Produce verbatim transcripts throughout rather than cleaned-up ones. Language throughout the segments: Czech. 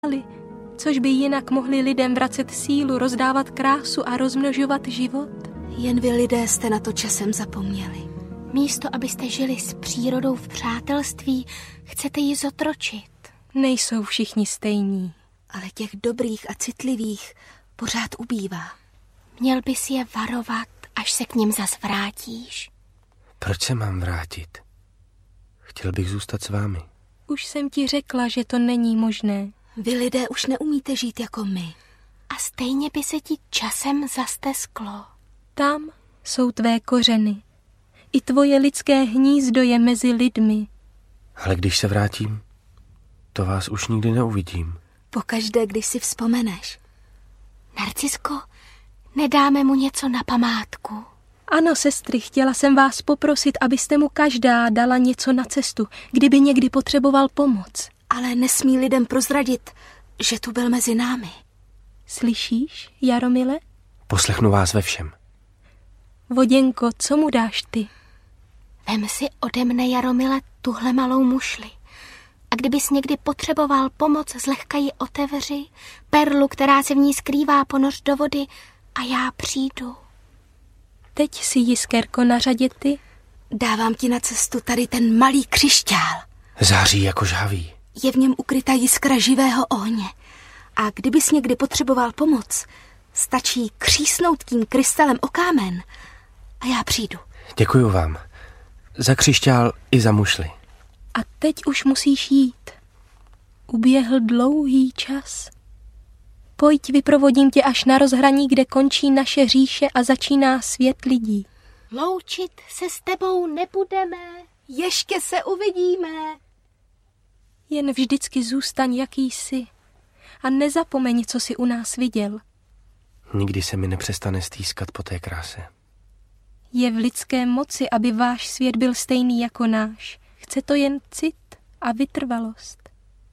což by jinak mohli lidem vracet sílu, rozdávat krásu a rozmnožovat život. Jen vy lidé jste na to časem zapomněli. Místo, abyste žili s přírodou v přátelství, chcete ji zotročit. Nejsou všichni stejní. Ale těch dobrých a citlivých pořád ubývá. Měl bys je varovat, až se k nim zas vrátíš. Proč se mám vrátit? Chtěl bych zůstat s vámi. Už jsem ti řekla, že to není možné. Vy lidé už neumíte žít jako my. A stejně by se ti časem zastesklo. Tam jsou tvé kořeny. I tvoje lidské hnízdo je mezi lidmi. Ale když se vrátím, to vás už nikdy neuvidím. Pokaždé, když si vzpomeneš. Narcisko, nedáme mu něco na památku? Ano, sestry, chtěla jsem vás poprosit, abyste mu každá dala něco na cestu, kdyby někdy potřeboval pomoc. Ale nesmí lidem prozradit, že tu byl mezi námi. Slyšíš, Jaromile? Poslechnu vás ve všem. Voděnko, co mu dáš ty? Vem si ode mne, Jaromile, tuhle malou mušli. A kdybys někdy potřeboval pomoc, zlehka ji otevři, perlu, která se v ní skrývá, ponoř do vody a já přijdu. Teď si, Jiskerko, na řadě ty? Dávám ti na cestu tady ten malý křišťál. Září jako žhaví. Je v něm ukrytá jiskra živého ohně. A kdybys někdy potřeboval pomoc, stačí křísnout tím krystalem o kámen a já přijdu. Děkuju vám. Za křišťál i za mušli. A teď už musíš jít. Uběhl dlouhý čas. Pojď, vyprovodím tě až na rozhraní, kde končí naše říše a začíná svět lidí. Loučit se s tebou nebudeme. Ještě se uvidíme. Jen vždycky zůstaň, jaký jsi. A nezapomeň, co jsi u nás viděl. Nikdy se mi nepřestane stýskat po té kráse. Je v lidské moci, aby váš svět byl stejný jako náš. Chce to jen cit a vytrvalost.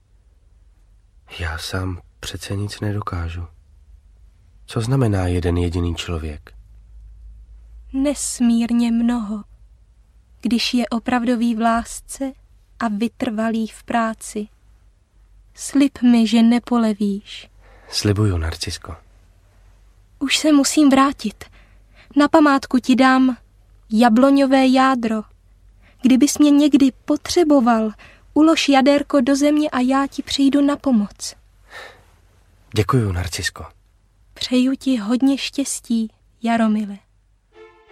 Já sám přece nic nedokážu. Co znamená jeden jediný člověk? Nesmírně mnoho, když je opravdový v lásce a vytrvalý v práci. Slib mi, že nepolevíš. Slibuju, Narcisko. Už se musím vrátit. Na památku ti dám jabloňové jádro. Kdybys mě někdy potřeboval, ulož jadérko do země a já ti přijdu na pomoc. Děkuju, Narcisko. Přeju ti hodně štěstí, Jaromile.